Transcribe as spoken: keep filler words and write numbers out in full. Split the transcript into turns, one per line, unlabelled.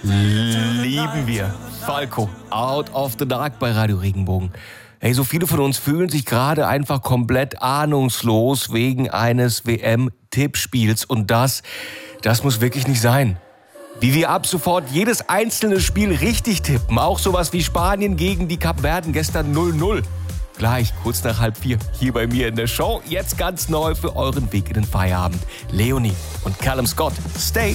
Lieben wir. Falco, Out of the Dark bei Radio Regenbogen. Hey, so viele von uns fühlen sich gerade einfach komplett ahnungslos wegen eines W M-Tippspiels. Und das, das muss wirklich nicht sein. Wie wir ab sofort jedes einzelne Spiel richtig tippen. Auch sowas wie Spanien gegen die Kapverden gestern null null. Gleich, kurz nach halb vier, hier bei mir in der Show. Jetzt ganz neu für euren Weg in den Feierabend. Leonie und Callum Scott. Stay